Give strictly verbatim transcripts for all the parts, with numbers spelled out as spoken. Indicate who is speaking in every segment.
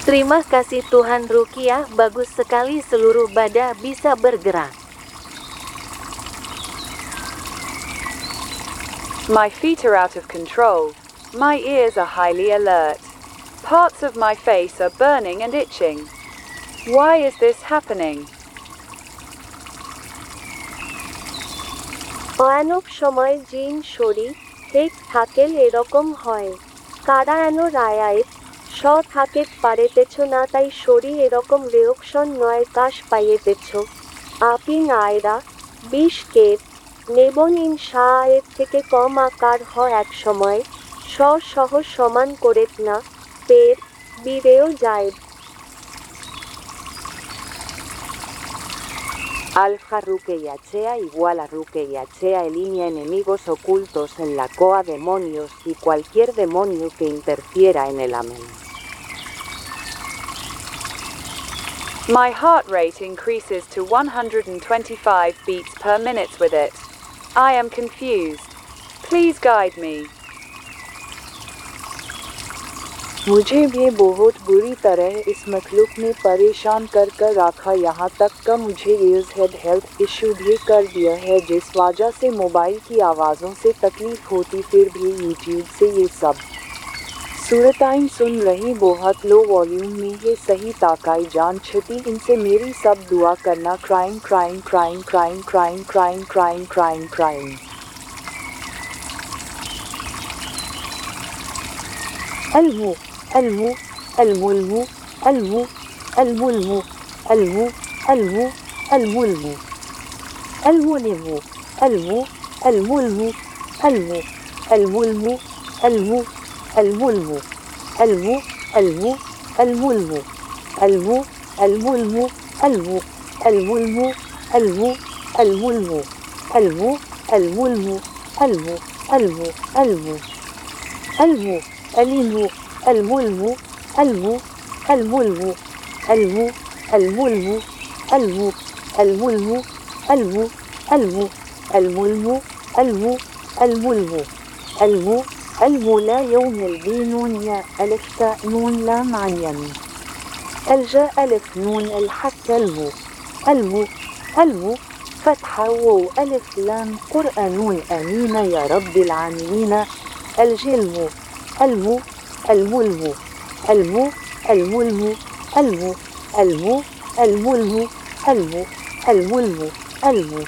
Speaker 1: Terima kasih Tuhan Rukiah, bagus sekali seluruh badan bisa bergerak.
Speaker 2: My feet are out of control. My ears are highly alert. Parts of my face are burning and itching. Why is this happening?
Speaker 3: ভয়ানক সময় জিন শরীর হেক থাকেল এরকম হয় কারায়ানো রায়ায়েত স থাকেত পারেতেছ না তাই শরী এরকম রেয়কশন নয় কাশ পাইয়েতেছ আপিং আয়রা বিশ কের নেবন ইন শায়ের থেকে কম আকার হ এক সময় স সহ সমান করেত না পের বিরেও যায়
Speaker 4: Alfa Ruqueyachea igual a Ruqueyachea elimina enemigos ocultos en la coa demonios y cualquier demonio que interfiera en el amén.
Speaker 2: My heart rate increases to one hundred twenty-five beats per minute with it. I am confused. Please guide me.
Speaker 5: मुझे भी बहुत बुरी तरह इस मखलूक ने परेशान कर कर रखा, यहाँ तक का मुझे इयर्स हेड हेल्थ इशू भी कर दिया है जिस वजह से मोबाइल की आवाज़ों से तकलीफ होती, फिर भी यूट्यूब से ये सब सूरताएं सुन रही बहुत लो वॉल्यूम में है सही ताकाई जान छती इनसे मेरी सब दुआ करना crime crime crime crime crime crime crime crime crime अलवू अलवू अलवुलवू अलवू अलवुलवू अलवू अलवू अलवुलवू अलवुलवू अलवू अलवुलवू अलवू अलवुलवू अलवू अलवुलवू अलवू अलवू अलवुलवू अलवू अलवुलवू अलवू अलवुलवू अलवू अलवुलवू अलवू अलवुलवू अलवू अलवू अलवू अलवू أليمو الملمو الو الملمو الو الملمو الو الملمو الو الو الملمو الو الملمو الو الو لا يوم البينون يا ألف تاء نون لام عن يمين الجاء ألف نون الحك الو الو الو فتحة واو ألف لام قرآن أمين يا رب العالمين الجلمو الو الملمو الو الملمو الو الو الملمو الو الملمو الو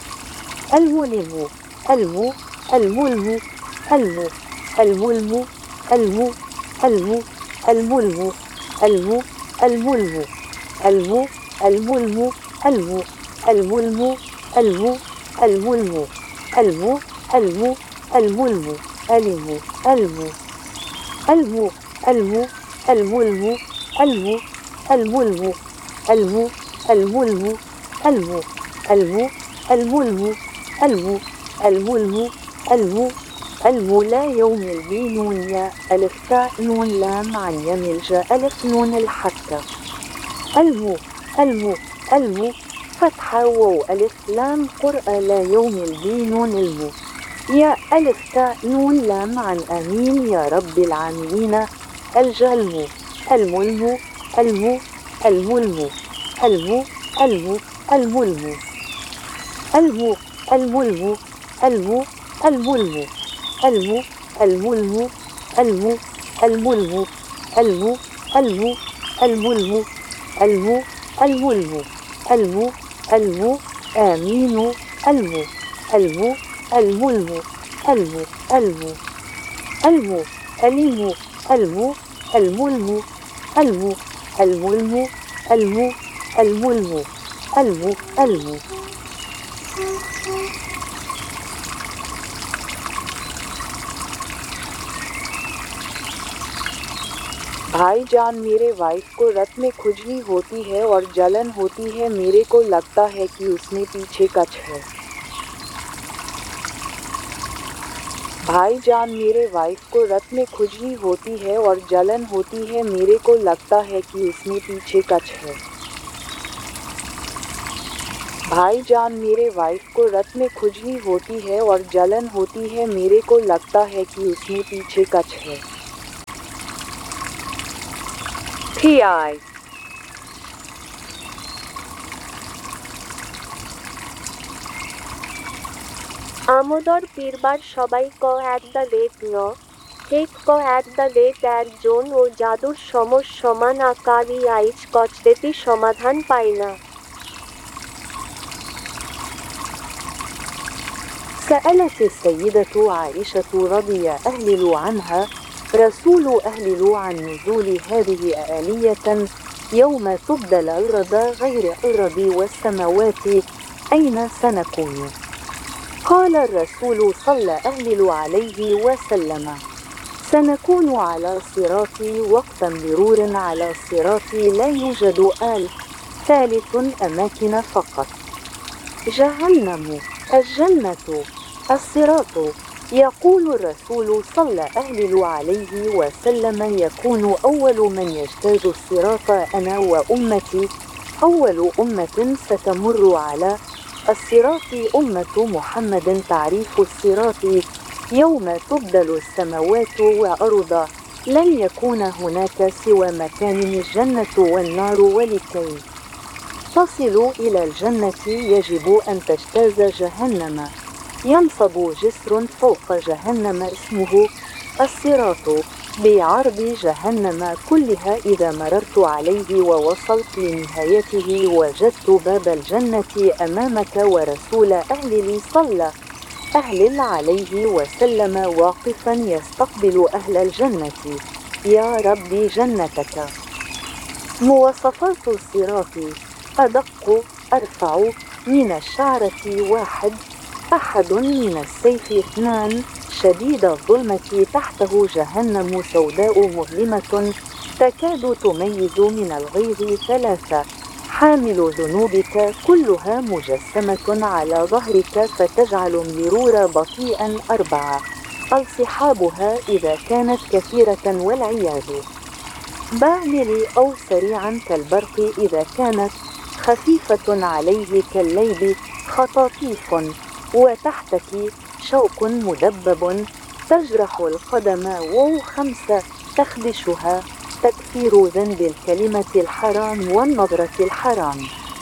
Speaker 5: الملمو الو الملمو الو الملمو الو الو الملمو الو الملمو الو الملمو الو الملمو الو الملمو الو الو الملمو الو الو الو الو الملمو الو الملمو الو الملمو الو الو الملمو الو الملمو الو الو لا يوم البينون يا ألف تاء نون لام عن يمين جاء ألف نون الحكة الو الو الو فتحة واو ألف لام قرأ لا يوم البينون الو يا ألف تاء نون لام عن أمين يا رب العالمين الجلمو الملمو الو الملمو الو الو الملمو الو الملمو الو الملمو الو الملمو الو الملمو الو الو الملمو الو الملمو الو الو آمين الو الو الملمو الو الو الو أليمو الو الملمو الو الملمو الو الملمو الو الو भाईजान मेरे वाइफ को रत में खुजली होती है और जलन होती है, मेरे को लगता है कि उसमें पीछे कच है। भाईजान मेरे वाइफ को रत में खुजली होती है और जलन होती है, मेरे को लगता है कि उसमें पीछे कच है। भाईजान मेरे वाइफ को रत में खुजली होती है और जलन होती है, मेरे को लगता है कि उसमें पीछे कच है।
Speaker 2: P I
Speaker 3: আমোদর পীরবার সবাই ক অ্যাট দ্য রেট ন ঠিক ক অ্যাট দ্য রেট এক জন ও জাদুর সমস সমান আকার ই আইচ কচরেতি সমাধান পায় না
Speaker 4: سألت السيدة عائشة رضي أهلل عنها رسول أهلل عن نزول هذه آلية يوم تبدى الأرض غير الأرض والسماوات أين سنكون؟ قال الرسول صلى أهلل عليه وسلم سنكون على الصراط وقت مرور على الصراط لا يوجد آل ثالث أماكن فقط جهنم الجنة الصراط يقول الرسول صلى أهلل عليه وسلم يكون أول من يجتاز الصراط أنا وأمتي أول أمة ستمر على الصراط أمة محمد تعريف الصراط يوم تبدل السماوات وأرض لن يكون هناك سوى مكان الجنة والنار ولكي تصل إلى الجنة يجب أن تجتاز جهنم ينصب جسر فوق جهنم اسمه الصراط بعرض جهنم كلها إذا مررت عليه ووصلت لنهايته وجدت باب الجنة أمامك ورسول أهلل صلى أهلل عليه وسلم واقفا يستقبل أهل الجنة يا ربي جنتك مواصفات الصراط أدق أرفع من الشعرة واحد أحد من السيف اثنان شديد الظلمة تحته جهنم سوداء مظلمة تكاد تميز من الغيظ ثلاثة حامل ذنوبك كلها مجسمة على ظهرك فتجعل المرور بطيئا أربعة الصحابها إذا كانت كثيرة والعياذ بعمل أو سريعا كالبرق إذا كانت خفيفة عليه كالليل خطاطيف وتحتك شوك مدبب تجرح القدم وخمسة تخدشها تكفير ذنب الكلمة الحرام والنظرة الحرام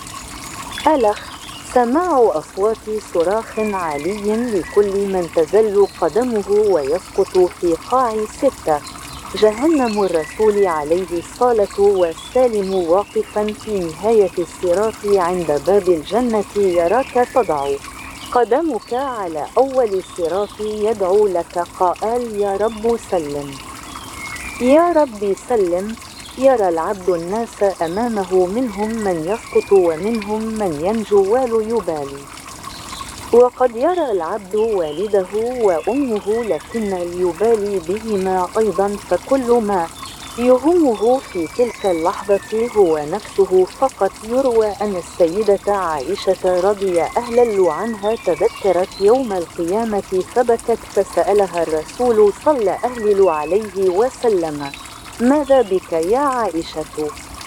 Speaker 4: ألخ سماع أصوات صراخ عالي لكل من تزل قدمه ويسقط في قاع ستة جهنم الرسول عليه الصلاة والسلام واقفا في نهاية الصراط عند باب الجنة يراك تضع قدمك على أول الصراط يدعو لك قائل يا رب سلم يا رب سلم يرى العبد الناس أمامه منهم من يسقط ومنهم من ينجو ولا يبالي وقد يرى العبد والده وأمه لكن يبالي بهما أيضا فكل ما يهمه في تلك اللحظة هو نفسه فقط يروى أن السيدة عائشة رضي أهلل عنها تذكرت يوم القيامة فبكت فسألها الرسول صلى أهلل عليه وسلم ماذا بك يا عائشة؟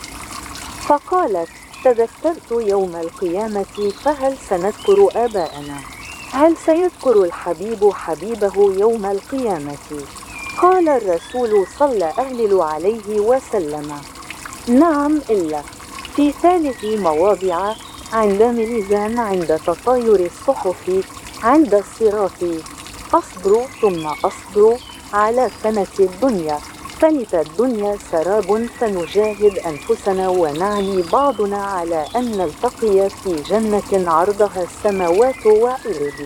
Speaker 4: فقالت تذكرت يوم القيامة فهل سنذكر آباءنا؟ هل سيذكر الحبيب حبيبه يوم القيامة؟ قال الرسول صلى أهلل عليه وسلم نعم إلا في ثالث مواضع عند ميزان عند تطاير الصحف عند الصراط أصبر ثم أصبر على فنة الدنيا فنت الدنيا سراب فنجاهد أنفسنا ونعني بعضنا على أن نلتقي في جنة عرضها السماوات والأرض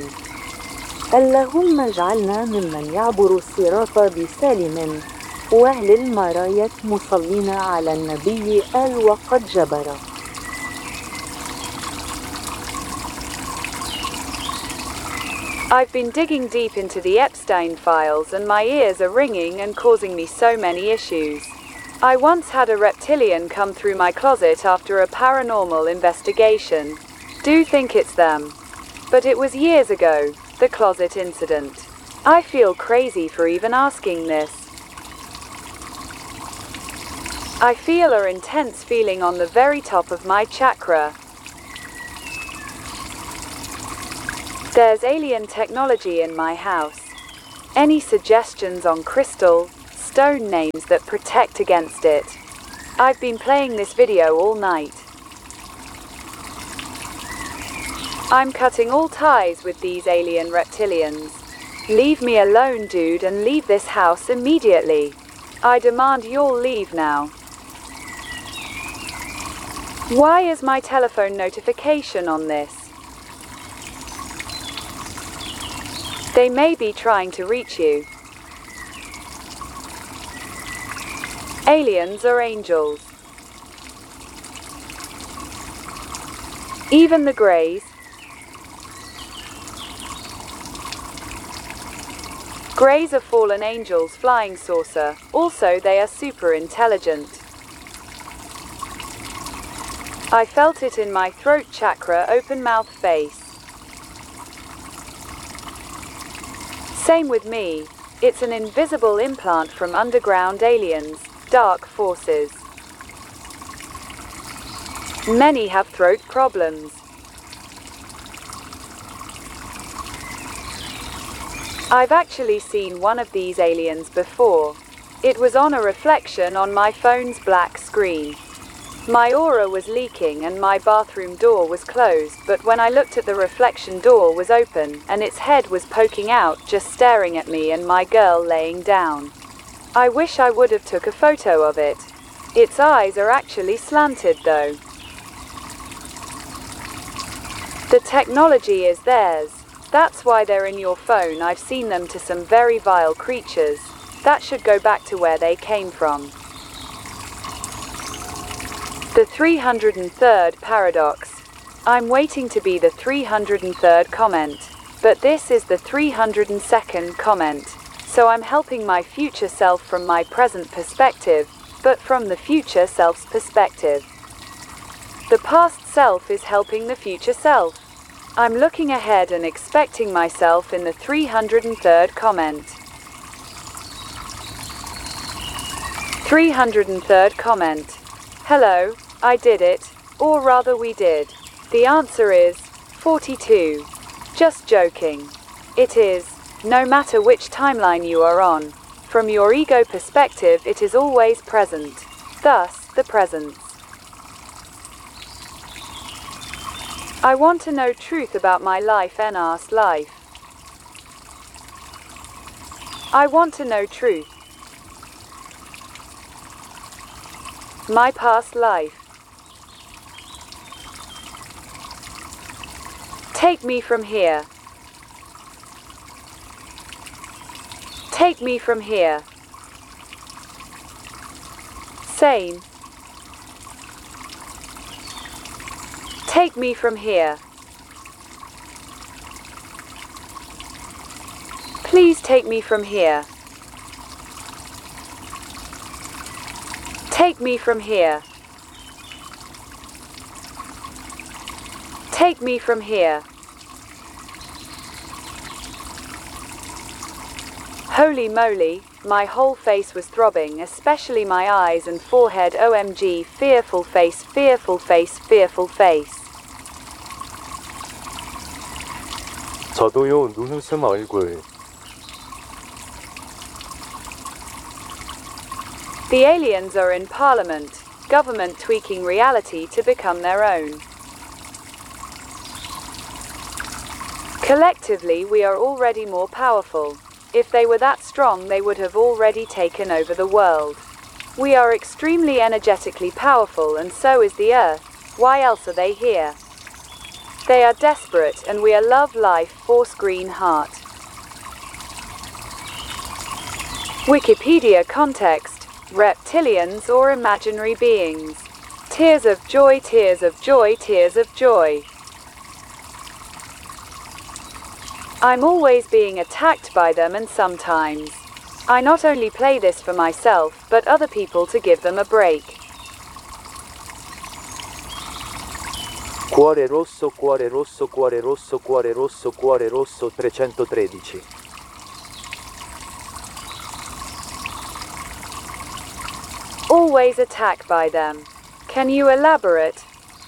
Speaker 4: اللهم اجعلنا ممن يعبر الصراط بسالم وأهل المراية مصلين على النبي آل وقد جبر.
Speaker 2: I've been digging deep into the Epstein files and my ears are ringing and causing me so many issues. I once had a reptilian come through my closet after a paranormal investigation. Do think it's them. But it was years ago, the closet incident. I feel crazy for even asking this. I feel an intense feeling on the very top of my chakra. There's alien technology in my house. Any suggestions on crystal, stone names that protect against it? I've been playing this video all night. I'm cutting all ties with these alien reptilians. Leave me alone, dude, and leave this house immediately. I demand you'll leave now. Why is my telephone notification on this? They may be trying to reach you. Aliens are angels. Even the Greys. Greys are fallen angels, flying saucer. Also, they are super intelligent. I felt it in my throat chakra, open mouth face. Same with me. It's an invisible implant from underground aliens, dark forces. Many have throat problems. I've actually seen one of these aliens before. It was on a reflection on my phone's black screen. My aura was leaking and my bathroom door was closed, but when I looked at the reflection, door was open and its head was poking out, just staring at me and my girl laying down. I wish I would have took a photo of it. Its eyes are actually slanted though. The technology is theirs. That's why they're in your phone. I've seen them to some very vile creatures. That should go back to where they came from. The three hundred third paradox. I'm waiting to be the three hundred third comment, but this is the three hundred second comment. So I'm helping my future self from my present perspective, but from the future self's perspective. The past self is helping the future self. I'm looking ahead and expecting myself in the three hundred third comment. three hundred third comment. Hello, I did it, or rather we did. The answer is forty-two. Just joking. It is, no matter which timeline you are on. From your ego perspective, it is always present. Thus, the presence. I want to know truth about my life and ask life. I want to know truth. My past life. Take me from here. Take me from here. Same. Take me from here. Please take me from here. Take me from here. Take me from here. Holy moly, my whole face was throbbing, especially my eyes and forehead. O M G, fearful face, fearful face, fearful face.
Speaker 6: 저도요, 눈웃음 얼굴.
Speaker 2: The aliens are in parliament, government tweaking reality to become their own. Collectively, we are already more powerful. If they were that strong, they would have already taken over the world. We are extremely energetically powerful, and so is the Earth. Why else are they here? They are desperate, and we are love, life, force, green heart. Wikipedia context: reptilians or imaginary beings. Tears of joy, tears of joy, tears of joy. I'm always being attacked by them, and sometimes I not only play this for myself, but other people to give them a break.
Speaker 6: Cuore rosso, cuore rosso, cuore rosso, cuore rosso, cuore rosso trecentotredici.
Speaker 2: Always attacked by them. Can you elaborate?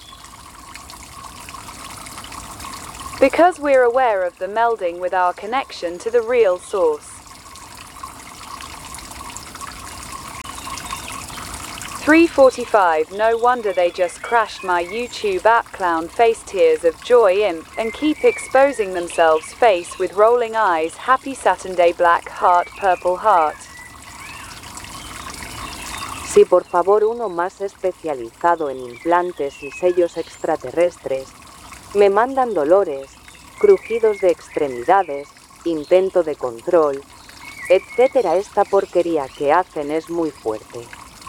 Speaker 2: Because we're aware of the melding with our connection to the real source. three forty-five. No wonder they just crashed my YouTube app. Clown face, tears of joy imp, and keep exposing themselves face with rolling eyes. Happy Saturday, black heart, purple heart.
Speaker 4: Sí, por favor, uno más especializado en implantes y sellos extraterrestres. Me mandan dolores, crujidos de extremidades, intento de control, etcétera. Esta porquería que hacen es muy fuerte.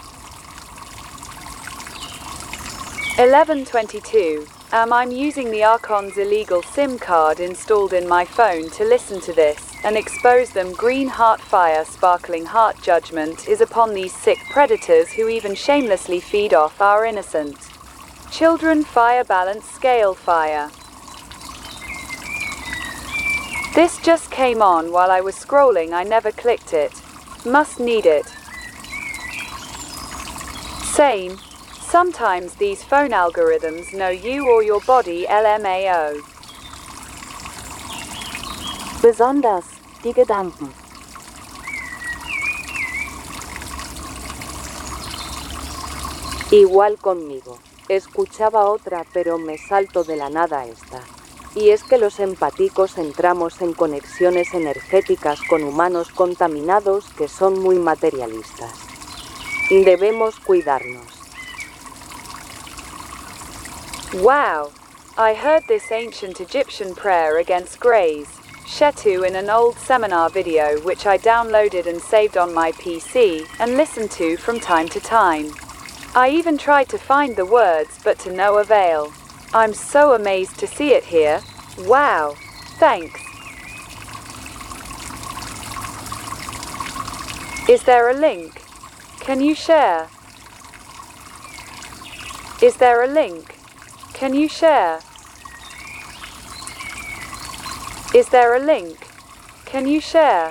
Speaker 2: eleven twenty-two. Um, I'm using the Archon's illegal SIM card installed in my phone to listen to this, and expose them. Green heart, fire, sparkling heart. Judgment is upon these sick predators who even shamelessly feed off our innocent children. Fire, balance, scale, fire. This just came on while I was scrolling. I never clicked it. Must need it. Same. Sometimes these phone algorithms know you or your body. L M A O.
Speaker 1: Besonders die Gedanken.
Speaker 4: Igual conmigo. Escuchaba otra, pero me salto de la nada esta. Y es que los empáticos entramos en conexiones energéticas con humanos contaminados que son muy materialistas. Debemos cuidarnos.
Speaker 2: Wow. I heard this ancient Egyptian prayer against Greys, Shetu in an old seminar video which I downloaded and saved on my P C and listened to from time to time. I even tried to find the words, but to no avail. I'm so amazed to see it here. Wow. Thanks. Is there a link? Can you share? Is there a link? Can you share? Is there a link? Can you share?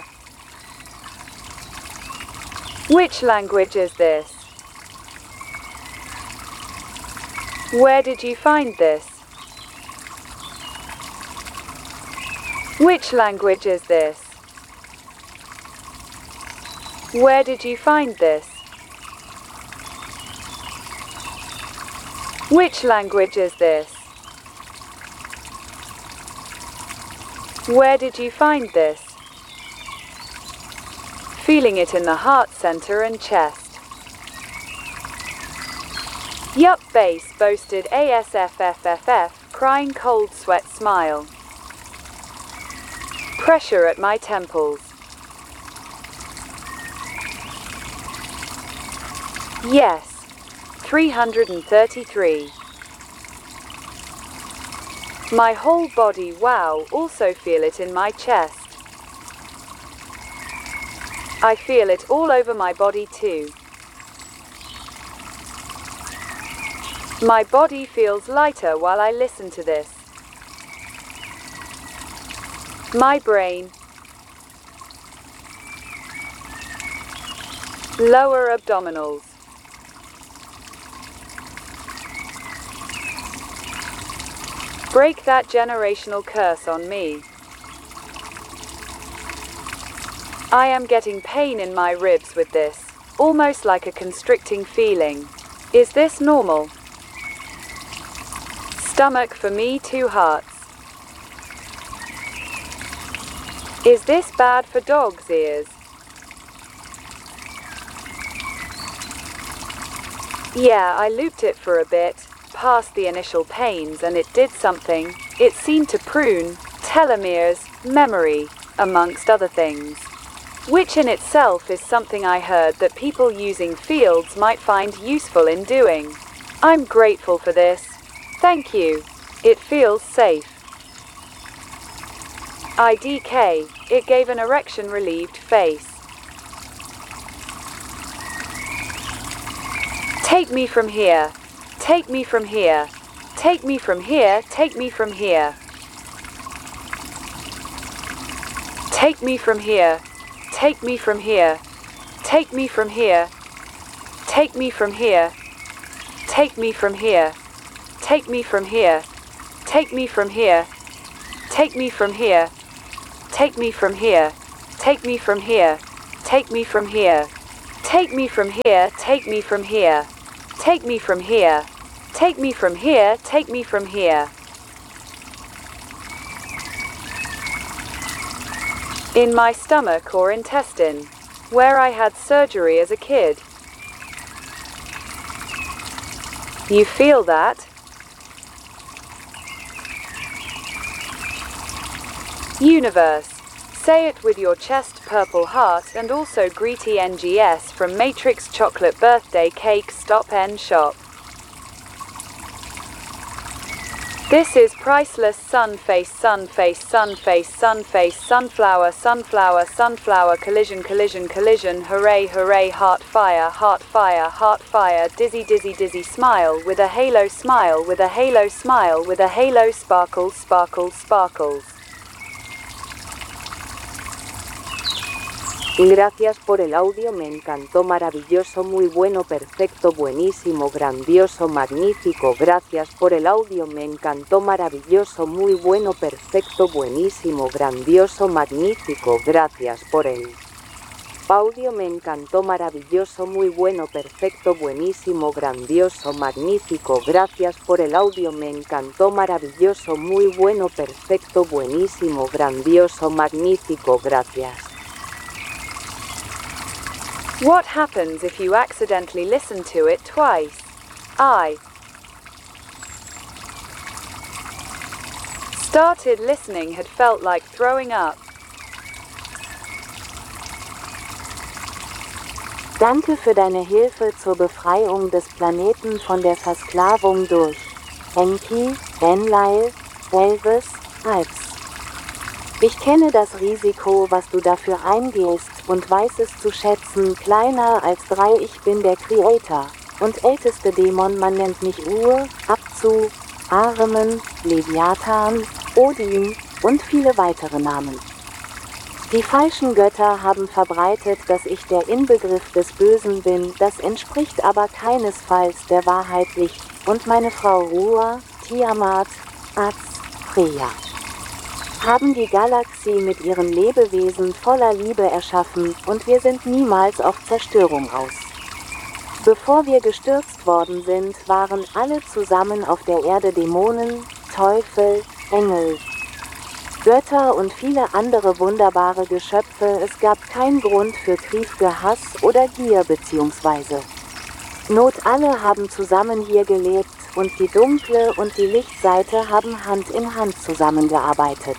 Speaker 2: Which language is this? Where did you find this? Which language is this? Where did you find this? Which language is this? Where did you find this? Feeling it in the heart center and chest. Yup, bass boasted A S F F F F, crying cold sweat smile. Pressure at my temples. Yes. three hundred thirty-three. My whole body, wow, also feel it in my chest. I feel it all over my body too. My body feels lighter while I listen to this. My brain. Lower abdominals. Break that generational curse on me. I am getting pain in my ribs with this, almost like a constricting feeling. Is this normal? Stomach for me, two hearts. Is this bad for dogs' ears? Yeah, I looped it for a bit, past the initial pains, and it did something. It seemed to prune telomeres, memory, amongst other things. Which in itself is something I heard that people using fields might find useful in doing. I'm grateful for this. Thank you. It feels safe. I D K, it gave an erection relieved face. Take me from here. Take me from here. Take me from here. Take me from here. Take me from here. Take me from here. Take me from here. Take me from here. Take me from here. Take me from here. Take me from here. Take me from here. Take me from here. Take me from here. Take me from here. Take me from here. Take me from here. Take me from here. Take me from here, take me from here. In my stomach or intestine, where I had surgery as a kid. You feel that? Universe. Say it with your chest, Purple Heart, and also greety N G S from Matrix Chocolate Birthday Cake Stop N Shop. This is priceless sun face, sun face, sun face, sun face, sunflower, sunflower, sunflower, collision, collision, collision, hooray, hooray, heart fire, heart fire, heart fire, dizzy, dizzy, dizzy, smile, with a halo, smile, with a halo, smile, with a halo, sparkles, sparkles, sparkles.
Speaker 4: Gracias por el audio, me encantó, maravilloso, muy bueno, perfecto, buenísimo, grandioso, magnífico. Gracias por el audio, me encantó, maravilloso, muy bueno, perfecto, buenísimo, grandioso, magnífico. Gracias por el audio, me encantó, maravilloso, muy bueno, perfecto, buenísimo, grandioso, magnífico. Gracias por el audio, me encantó, maravilloso, muy bueno, perfecto, buenísimo, grandioso, magnífico. Gracias.
Speaker 2: What happens if you accidentally listen to it twice? I started listening, had felt like throwing up.
Speaker 7: Danke für deine Hilfe zur Befreiung des Planeten von der Versklavung durch Enki, Enlil, Elvis, Ives. Ich kenne das Risiko, was du dafür eingehst, und weiß es zu schätzen. Kleiner als drei, ich bin der Creator und älteste Dämon, man nennt mich Ur, Abzu, Ahriman, Leviathan, Odin und viele weitere Namen. Die falschen Götter haben verbreitet, dass ich der Inbegriff des Bösen bin, das entspricht aber keinesfalls der Wahrheit. Licht und meine Frau Ruhr, Tiamat, Az, Freya haben die Galaxie mit ihren Lebewesen voller Liebe erschaffen, und wir sind niemals auf Zerstörung aus. Bevor wir gestürzt worden sind, waren alle zusammen auf der Erde Dämonen, Teufel, Engel, Götter und viele andere wunderbare Geschöpfe. Es gab keinen Grund für Krieg, für Hass oder Gier bzw. Not. Alle haben zusammen hier gelebt, und die dunkle und die Lichtseite haben Hand in Hand zusammengearbeitet.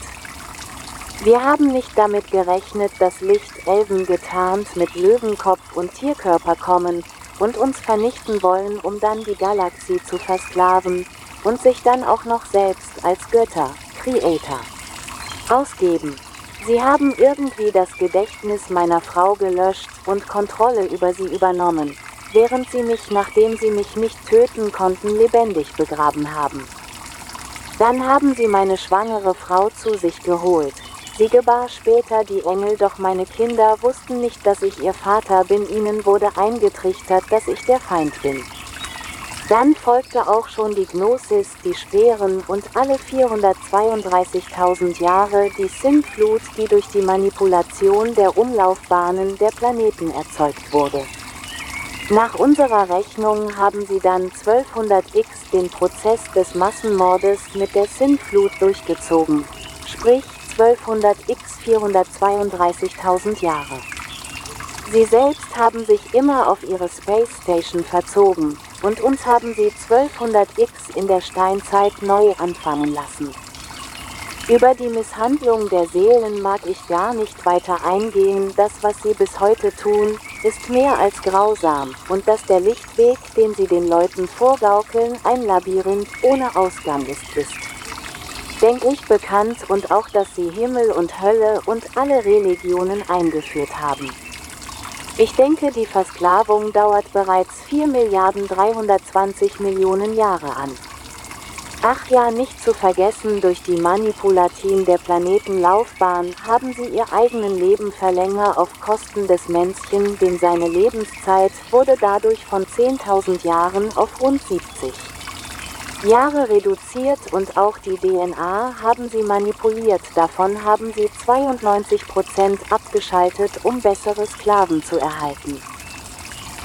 Speaker 7: Wir haben nicht damit gerechnet, dass Lichtelfen getarnt mit Löwenkopf und Tierkörper kommen und uns vernichten wollen, um dann die Galaxie zu versklaven und sich dann auch noch selbst als Götter, Creator, ausgeben. Sie haben irgendwie das Gedächtnis meiner Frau gelöscht und Kontrolle über sie übernommen, während sie mich, nachdem sie mich nicht töten konnten, lebendig begraben haben. Dann haben sie meine schwangere Frau zu sich geholt. Sie gebar später die Engel, doch meine Kinder wussten nicht, dass ich ihr Vater bin. Ihnen wurde eingetrichtert, dass ich der Feind bin. Dann folgte auch schon die Gnosis, die Speeren und alle vierhundertzweiunddreißigtausend Jahre die Sintflut, die durch die Manipulation der Umlaufbahnen der Planeten erzeugt wurde. Nach unserer Rechnung haben sie dann zwölfhundert x den Prozess des Massenmordes mit der Sintflut durchgezogen, sprich zwölfhundert x vierhundertzweiunddreißigtausend Jahre. Sie selbst haben sich immer auf ihre Space Station verzogen, und uns haben sie zwölfhundert x in der Steinzeit neu anfangen lassen. Über die Misshandlung der Seelen mag ich gar nicht weiter eingehen. Das, was sie bis heute tun, ist mehr als grausam, und dass der Lichtweg, den sie den Leuten vorgaukeln, ein Labyrinth ohne Ausgang ist, ist, denke ich, bekannt, und auch, dass sie Himmel und Hölle und alle Religionen eingeführt haben. Ich denke, die Versklavung dauert bereits vier Milliarden dreihundertzwanzig Millionen Jahre an. Ach ja, nicht zu vergessen, durch die Manipulation der Planetenlaufbahn haben sie ihr eigenen Leben verlängert auf Kosten des Menschen, denn seine Lebenszeit wurde dadurch von zehntausend Jahren auf rund siebzig Jahre reduziert, und auch die D N A haben sie manipuliert. Davon haben sie zweiundneunzig Prozent abgeschaltet, um bessere Sklaven zu erhalten.